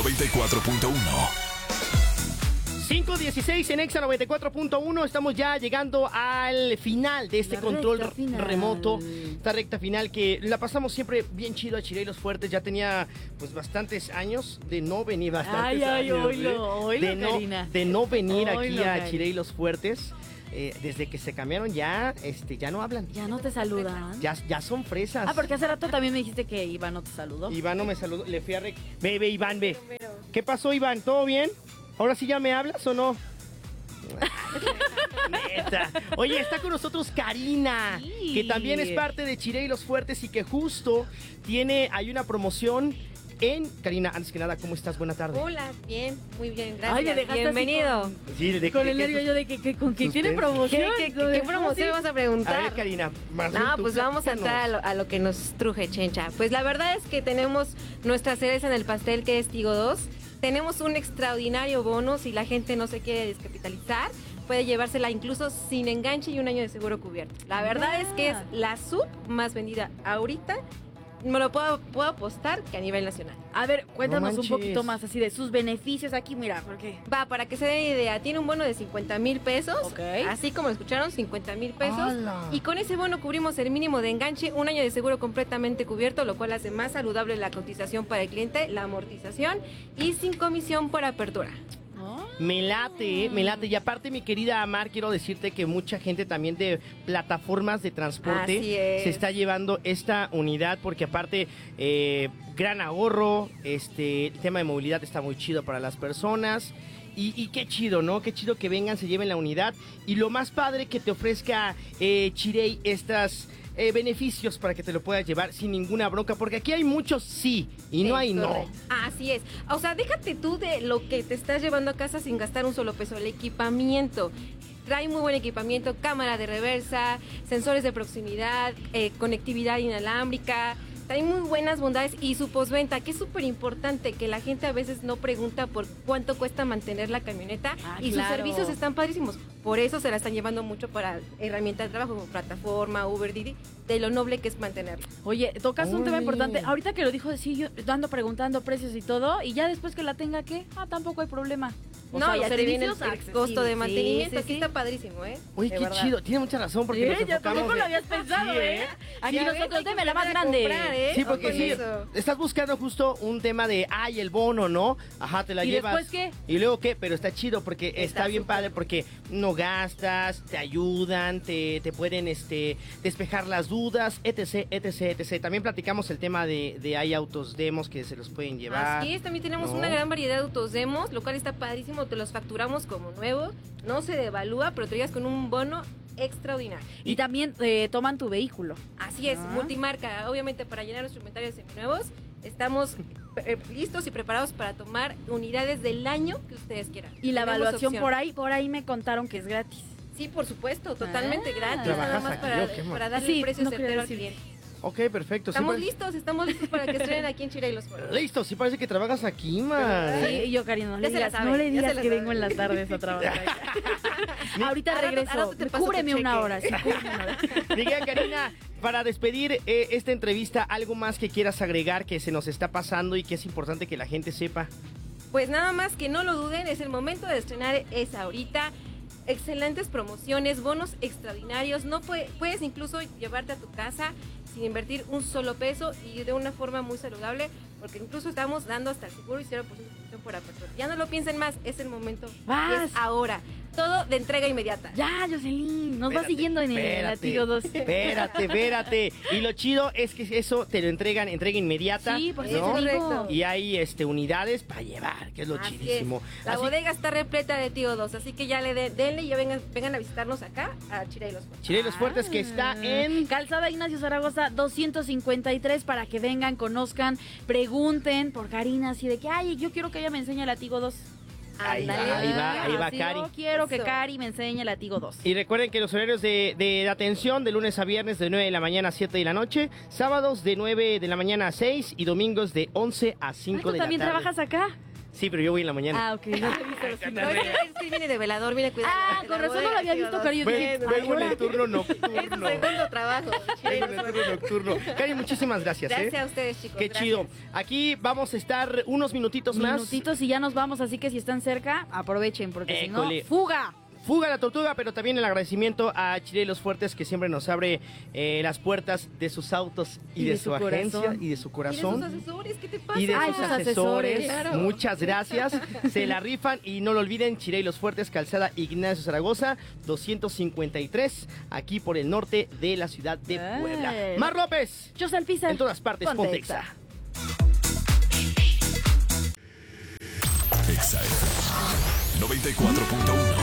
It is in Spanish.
94.1. 5:16 en Exa 94.1. Estamos ya llegando al final de este control remoto. Esta recta final que la pasamos siempre bien chido a Chirey Los Fuertes. Ya tenía pues bastantes años de no venir. De no venir aquí a Chirey Los Fuertes. Desde que se cambiaron ya no hablan. Ya no te saludan. Ya son fresas. Porque hace rato también me dijiste que Iván no te saludó. Iván no me saludó. Le fui a Ve, Iván, ve. ¿Qué pasó, Iván? ¿Todo bien? ¿Ahora sí ya me hablas o no? Neta. Oye, está con nosotros Karina, sí, que también es parte de Chirey Los Fuertes y que justo hay una promoción en... Karina, antes que nada, ¿cómo estás? Buena tarde. Hola, bien, muy bien, gracias. Ay, me dejaste bienvenido. Con el nervio yo de que con quién tiene promoción. ¿Qué promoción vas a preguntar? A ver, Karina, más No, pues vamos a entrar a lo que nos truje, Chencha. Pues la verdad es que tenemos nuestra cereza en el pastel, que es Tigo 2. Tenemos un extraordinario bono. Si la gente no se quiere descapitalizar, puede llevársela incluso sin enganche y un año de seguro cubierto. La verdad es que es la sub más vendida ahorita. Me lo puedo apostar que a nivel nacional. A ver, cuéntanos un poquito más así de sus beneficios aquí, mira, porque... Va, para que se den idea, tiene un bono de 50,000 pesos, así como lo escucharon, 50,000 pesos. ¡Hala! Y con ese bono cubrimos el mínimo de enganche, un año de seguro completamente cubierto, lo cual hace más saludable la cotización para el cliente, la amortización y sin comisión por apertura. Me late. Y aparte, mi querida Amar, quiero decirte que mucha gente también de plataformas de transporte se está llevando esta unidad, porque aparte, gran ahorro, el tema de movilidad está muy chido para las personas. Y qué chido, ¿no? Qué chido que vengan, se lleven la unidad. Y lo más padre que te ofrezca Chirey estas... beneficios para que te lo puedas llevar sin ninguna bronca, porque aquí hay muchos sí y no hay no. Así es. O sea, déjate tú de lo que te estás llevando a casa sin gastar un solo peso. El equipamiento. Trae muy buen equipamiento, cámara de reversa, sensores de proximidad, conectividad inalámbrica. Trae muy buenas bondades y su postventa, que es súper importante, que la gente a veces no pregunta por cuánto cuesta mantener la camioneta y sus servicios están padrísimos. Por eso se la están llevando mucho para herramientas de trabajo como plataforma, Uber, Didi, de lo noble que es mantenerla. Oye, tocas un tema importante. Ahorita que lo dijo, sí, yo ando preguntando precios y todo, y ya después que la tenga, ¿qué? Tampoco hay problema. No, ya te viene el costo de mantenimiento. Aquí está padrísimo, ¿eh? Oye, qué chido. Tiene mucha razón porque nos enfocamos... ¿Cómo lo habías pensado, Aquí nosotros, deme la más grande. Sí, porque sí, estás buscando justo un tema de, el bono, ¿no? Ajá, te la llevas. ¿Y después qué? ¿Y luego qué? Pero está chido porque está bien padre, porque no gastas, te ayudan, te pueden despejar las dudas, etc. También platicamos el tema de hay autos demos que se los pueden llevar. Así es, también tenemos una gran variedad de autos demos, lo cual está padrísimo, te los facturamos como nuevos, no se devalúa, pero te llegas con un bono extraordinario. Y también toman tu vehículo. Así es, multimarca. Obviamente, para llenar nuestro inventario de seminuevos, estamos listos y preparados para tomar unidades del año que ustedes quieran. Y la evaluación por ahí me contaron que es gratis. Sí, por supuesto, totalmente gratis. Nada más para darle el precio certero al cliente. Ok, perfecto. Estamos listos para que estrenen aquí en Chirey Los Fuertes. Listo, sí parece que trabajas aquí, man. Sí, yo, Karina, no le digas que vengo en las tardes a trabajar. Ahorita regreso. Cúbreme una hora. Miguel, Karina, para despedir esta entrevista, ¿algo más que quieras agregar que se nos está pasando y que es importante que la gente sepa? Pues nada más que no lo duden, es el momento de estrenar, es ahorita. Excelentes promociones, bonos extraordinarios. No puedes incluso llevarte a tu casa sin invertir un solo peso y de una forma muy saludable, porque incluso estamos dando hasta el seguro y 0% de comisión por apertura. Ya no lo piensen más, es el momento. Es ahora. Todo de entrega inmediata. Ya, Jocelyn, nos va siguiendo en el Latigo 2. Espérate. Y lo chido es que eso te lo entrega inmediata. Sí, por ¿no? Correcto. Y hay unidades para llevar, que es lo chidísimo. La bodega está repleta de Tigo 2, así que ya denle y ya vengan a visitarnos acá a Chirey Los Fuertes. Chirey Los Fuertes, que está en Calzada Ignacio Zaragoza 253, para que vengan, conozcan, pregunten por Karina, así de que, yo quiero que ella me enseñe la Tigo 2. Ahí va Cari. Yo quiero que Cari me enseñe la Tigo 2. Y recuerden que los horarios de atención de lunes a viernes de 9 de la mañana a 7 de la noche, sábados de 9 de la mañana a 6 y domingos de 11 a 5 de la tarde. ¿Tú también trabajas acá? Sí, pero yo voy en la mañana. Ah, ok, no te he visto los No, es que viene de velador, viene cuidado. con razón no lo había visto, cariño. Vengo en el turno Es su nocturno. segundo trabajo. Vengo en el turno nocturno. Cari, muchísimas gracias. Gracias a ustedes, chicos. Qué gracias. chido. Aquí vamos a estar unos minutitos más. Minutitos y ya nos vamos, así que si están cerca, aprovechen, porque si no, École. ¡fuga! Fuga la tortuga, pero también el agradecimiento a Chile Los Fuertes, que siempre nos abre las puertas de sus autos y de su agencia corazón. y de su ¿Y de corazón. sus asesores? ¿Qué te pasa? Y de Ay, sus sus asesores. Claro. Muchas gracias. Se la rifan y no lo olviden, Chile Los Fuertes, Calzada Ignacio Zaragoza, 253, aquí por el norte de la ciudad de Puebla. Ay. Mar López, Yo soy Alpizar. en todas partes, ponte Exa. Exa FM 94.1